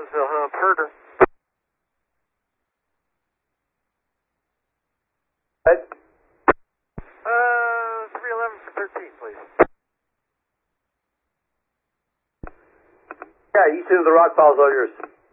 Evansville, Herder. 311 for 13, please. Yeah, east end of the rock pile's all yours.